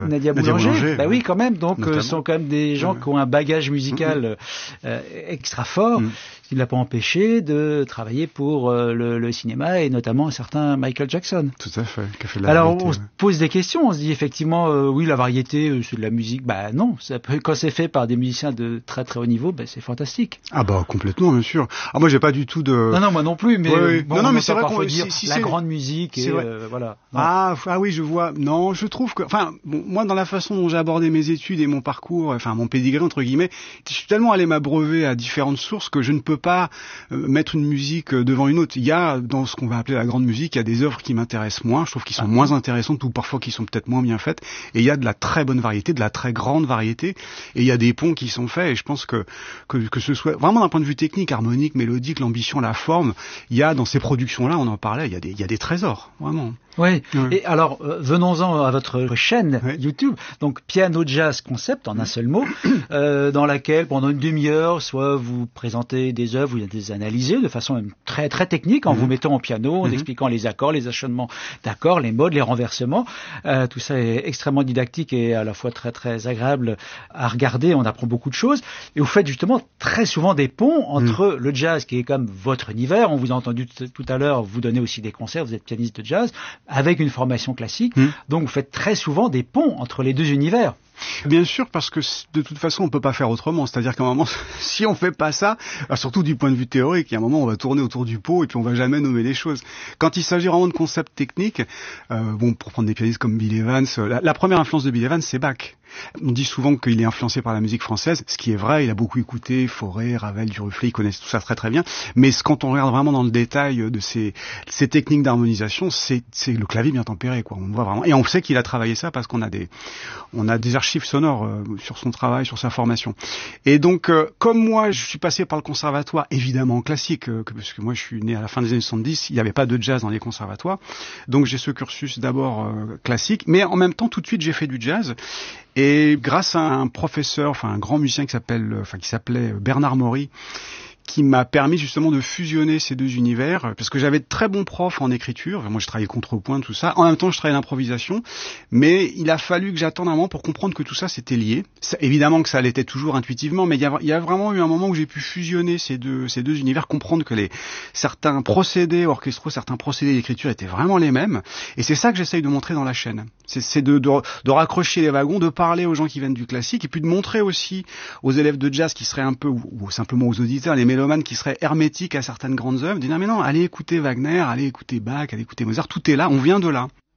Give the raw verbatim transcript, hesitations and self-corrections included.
Nadia Boulanger, Nadia Boulanger bah ouais. oui, quand même. Donc, Notamment. euh, sont quand même des gens ouais. qui ont un bagage musical mmh. euh, extra fort, mmh. ce qui ne l'a pas empêché de travailler pour euh, le, le cinéma et notamment un certain Michael Jackson. Tout à fait. Qui a fait de la Alors, variété, on ouais. se pose des questions. On se dit effectivement, euh, oui, la variété, euh, c'est de la musique. Bah non, ça peut, quand c'est fait par des musiciens de très très haut niveau, bah, c'est fantastique. Ah bah complètement, bien sûr. Ah moi, j'ai pas du tout de. Non, non, moi non plus. Mais ouais, ouais. bon, non, non, mais c'est vrai qu'on qu'on dire si, si la c'est... grande musique et euh, voilà. Non. Ah, ah oui, je vois. Non, je trouve que, enfin, bon, moi, dans la façon dont j'ai abordé mes études et mon parcours, enfin mon pédigré entre guillemets, je suis tellement allé m'abreuver à différentes sources que je ne peux pas euh, mettre une musique devant une autre. Il y a dans ce qu'on va appeler la grande musique, il y a des œuvres qui m'intéressent moins, je trouve qu'ils sont ah. moins intéressantes ou parfois qui sont peut-être moins bien faites. Et il y a de la très bonne variété, de la très grande variété. Et il y a des ponts qui sont faits. Et je pense que que, que ce soit vraiment d'un point de vue technique, harmonique, mélodique, l'ambition, la forme, il y a dans ces productions-là, on en parlait, il y a des il y a des trésors, vraiment. Oui. Ouais. Et alors, euh, venons-en à votre chaîne ouais. YouTube. Donc, Piano Jazz Concept, en un seul mot, euh, dans laquelle, pendant une demi-heure, soit vous présentez des œuvres, vous les analysez de façon même très très technique, en mm-hmm. vous mettant au piano, en mm-hmm. expliquant les accords, les enchaînements d'accords, les modes, les renversements. Euh, tout ça est extrêmement didactique et à la fois très très agréable à regarder. On apprend beaucoup de choses. Et vous faites justement très souvent des ponts entre mm. le jazz, qui est comme votre univers. On vous a entendu t- tout à l'heure, vous donnez aussi des concerts, vous êtes pianiste de jazz, avec une formation classique. Mmh. Donc, vous faites très souvent des ponts entre les deux univers. Bien sûr, parce que de toute façon, on peut pas faire autrement. C'est-à-dire qu'à un moment, si on fait pas ça, surtout du point de vue théorique, il y a un moment, on va tourner autour du pot et puis on va jamais nommer les choses. Quand il s'agit vraiment de concepts techniques, euh, bon, pour prendre des pianistes comme Bill Evans, la, la première influence de Bill Evans, c'est Bach. On dit souvent qu'il est influencé par la musique française, ce qui est vrai. Il a beaucoup écouté Fauré, Ravel, Duruflé, il connaît tout ça très très bien. Mais quand on regarde vraiment dans le détail de ces, ces techniques d'harmonisation, c'est, c'est le clavier bien tempéré, quoi. On voit vraiment, et on sait qu'il a travaillé ça parce qu'on a des, on a des archives sonores euh, sur son travail, sur sa formation. Et donc, euh, comme moi, je suis passé par le conservatoire, évidemment classique, euh, parce que moi, je suis né à la fin des années soixante-dix. Il n'y avait pas de jazz dans les conservatoires, donc j'ai ce cursus d'abord euh, classique, mais en même temps, tout de suite, j'ai fait du jazz. Et grâce à un professeur, enfin un grand musicien qui s'appelle, enfin qui s'appelait Bernard Maury, qui m'a permis justement de fusionner ces deux univers, parce que j'avais de très bons profs en écriture. Moi, je travaillais le contrepoint, tout ça. En même temps, je travaillais l'improvisation. Mais il a fallu que j'attende un moment pour comprendre que tout ça, c'était lié. Ça, évidemment que ça l'était toujours intuitivement, mais il y, a, il y a vraiment eu un moment où j'ai pu fusionner ces deux, ces deux univers, comprendre que les, certains procédés orchestraux, certains procédés d'écriture étaient vraiment les mêmes. Et c'est ça que j'essaye de montrer dans la chaîne. C'est, c'est de, de, de raccrocher les wagons, de parler aux gens qui viennent du classique, et puis de montrer aussi aux élèves de jazz qui seraient un peu, ou, ou simplement aux auditeurs, les mélomanes qui seraient hermétiques à certaines grandes œuvres, de dire mais non, allez écouter Wagner, allez écouter Bach, allez écouter Mozart, tout est là, on vient de là.